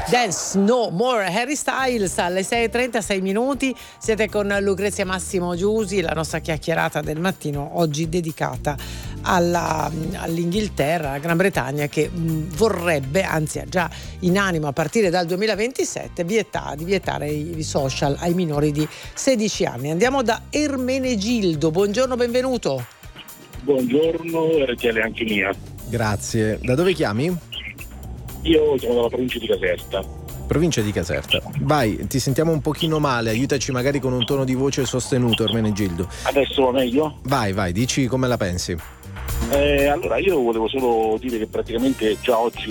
Dance No More Harry Styles alle 6:30, 6 minuti. Siete con Lucrezia Massimo Giusi, la nostra chiacchierata del mattino, oggi dedicata all'Inghilterra, alla Gran Bretagna, che vorrebbe, anzi ha già in animo a partire dal 2027 di vietare i social ai minori di 16 anni. Andiamo da Ermenegildo. Buongiorno, benvenuto. Buongiorno, RTL anche mia. Grazie. Da dove chiami? Io chiamo dalla provincia di Caserta. Provincia di Caserta. Vai, ti sentiamo un pochino male, aiutaci magari con un tono di voce sostenuto, Ermenegildo. Adesso va meglio? Vai, dici come la pensi. Allora, io volevo solo dire che praticamente già oggi